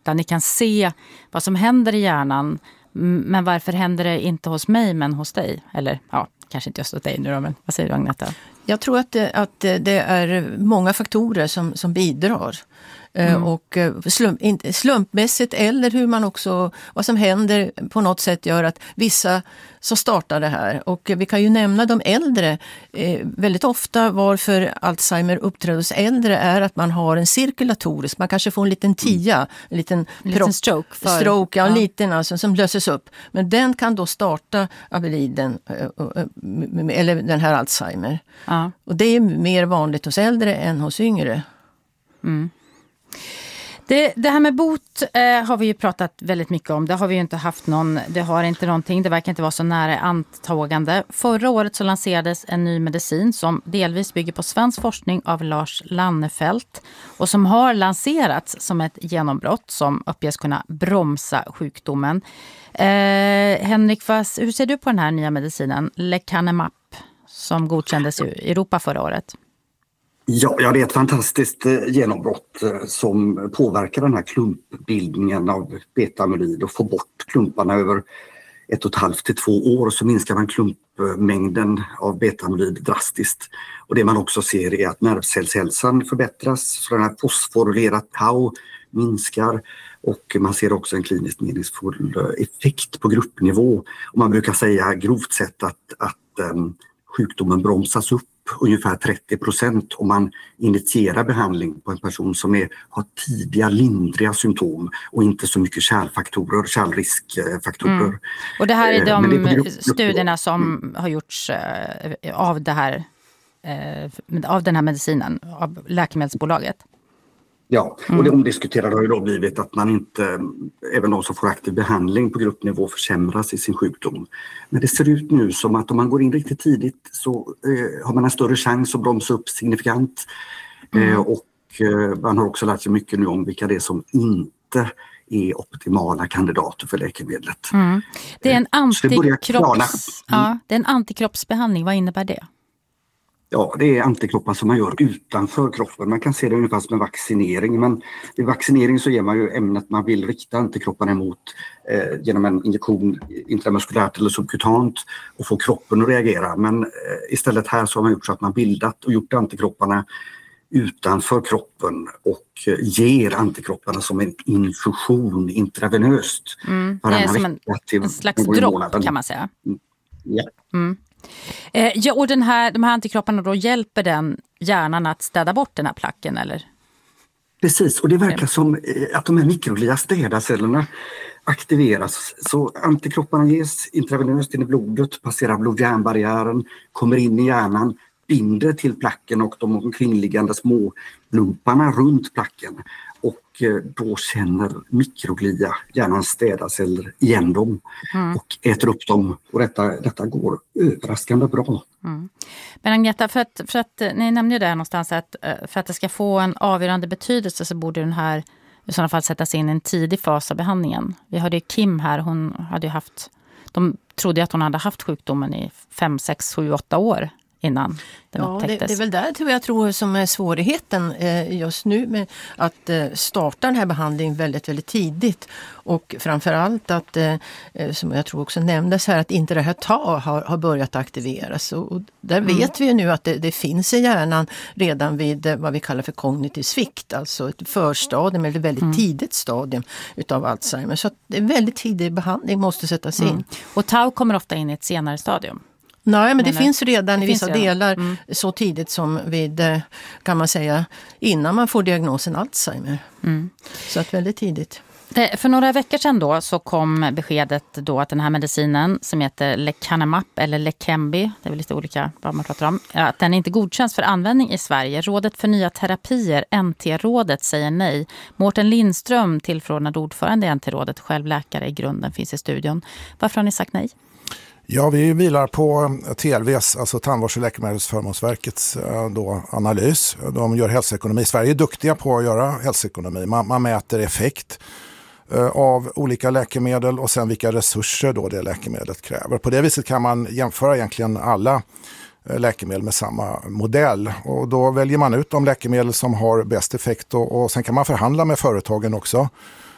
borta. Ni kan se vad som händer i hjärnan. Men varför händer det inte hos mig men hos dig? Eller ja, kanske inte just hos dig nu då, men vad säger du, Agneta? Jag tror att det är många faktorer som bidrar. Och slumpmässigt eller hur man också, vad som händer på något sätt gör att vissa så startar det här. Och vi kan ju nämna de äldre. Väldigt ofta varför Alzheimer uppträder hos äldre är att man har en cirkulatorisk, man kanske får en liten tia, en liten stroke, en liten alltså, som löses upp. Men den kan då starta amyloiden eller den här Alzheimer. Ja. Och det är mer vanligt hos äldre än hos yngre. Mm. Det här med bot har vi ju pratat väldigt mycket om. Det har vi ju inte haft det verkar inte vara så nära antagande. Förra året så lanserades en ny medicin som delvis bygger på svensk forskning av Lars Lannefelt och som har lanserats som ett genombrott som uppges kunna bromsa sjukdomen. Henrik, hur ser du på den här nya medicinen Lecanemab som godkändes i Europa förra året? Ja, det är ett fantastiskt genombrott som påverkar den här klumpbildningen av beta-amyloid och får bort klumparna över 1,5 till 2 år, så minskar man klumpmängden av beta-amyloid drastiskt. Och det man också ser är att nervcellshälsan förbättras, så den här fosforylerat tau minskar och man ser också en kliniskt meningsfull effekt på gruppnivå. Och man brukar säga grovt sett att sjukdomen bromsas upp ungefär 30% om man initierar behandling på en person som har tidiga lindriga symptom och inte så mycket kärlriskfaktorer. Och det här är de studierna som har gjorts av den här medicinen, av läkemedelsbolaget? Ja, och det omdiskuterade har ju då blivit att man inte, även de som får aktiv behandling på gruppnivå, försämras i sin sjukdom. Men det ser ut nu som att om man går in riktigt tidigt så har man en större chans att bromsa upp signifikant. Och man har också lärt sig mycket nu om vilka det är som inte är optimala kandidater för läkemedlet. Det är en antikroppsbehandling, vad innebär det? Ja, det är antikroppar som man gör utanför kroppen. Man kan se det ungefär som en vaccinering. Men vid vaccinering så ger man ju ämnet man vill rikta antikropparna emot genom en injektion intramuskulärt eller subkutant och få kroppen att reagera. Men istället här så har man gjort så att man bildat och gjort antikropparna utanför kroppen och ger antikropparna som en infusion intravenöst. Det är som en slags dropp kan man säga. Ja. Ja, och de här antikropparna då, hjälper den hjärnan att städa bort den här placken, eller? Precis, och det verkar som att de här mikroglia städarcellerna aktiveras. Så antikropparna ges intravenöst in i blodet, passerar blod-hjärnbarriären, kommer in i hjärnan, binder till placken och de omkringliggande små lumparna runt placken. Och då känner mikroglia, hjärnans städarceller, igen dem och äter upp dem. Och detta går överraskande bra. Men Agneta, för att ni nämnde ju det någonstans att för att det ska få en avgörande betydelse så borde den här i sådana fall sättas in i en tidig fas av behandlingen. Vi hörde ju Kim här, hon hade ju de trodde att hon hade haft sjukdomen i 5, 6, 7, 8 år innan den upptäcktes. Det är väl där jag tror som är svårigheten just nu med att starta den här behandlingen väldigt, väldigt tidigt. Och framförallt att, som jag tror också nämndes här, att inte det här tau har börjat aktiveras. Och där vet vi ju nu att det finns i hjärnan redan vid vad vi kallar för kognitiv svikt, alltså ett förstadium eller väldigt tidigt stadium utav Alzheimer. Så att en väldigt tidig behandling måste sättas in. Och tau kommer ofta in i ett senare stadium. Nej, men det finns redan i vissa delar så tidigt som vid, kan man säga, innan man får diagnosen Alzheimer. Så att väldigt tidigt. För några veckor sedan då så kom beskedet då att den här medicinen som heter Lecanemab eller Leqembi, det är väl lite olika vad man pratar om, att den inte godkänns för användning i Sverige. Rådet för nya terapier, NT-rådet, säger nej. Mårten Lindström, tillförordnad ordförande i NT-rådet, själv läkare i grunden, finns i studion. Varför har ni sagt nej? Ja, vi vilar på TLVs, alltså Tandvårds- och läkemedelsförmånsverkets analys. De gör hälsoekonomi. Sverige är duktiga på att göra hälsoekonomi. Man mäter effekt av olika läkemedel och sen vilka resurser då det läkemedlet kräver. På det viset kan man jämföra egentligen alla läkemedel med samma modell. Och då väljer man ut de läkemedel som har bäst effekt och sen kan man förhandla med företagen också